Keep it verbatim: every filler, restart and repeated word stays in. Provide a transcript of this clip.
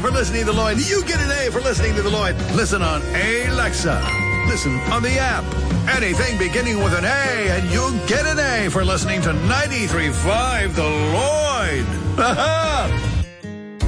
for listening to The Lloyd. You get an A for listening to The Lloyd. Listen on Alexa. Listen on the app. Anything beginning with an A, and you'll get an A for listening to ninety-three point five The Lloyd. Ha-ha!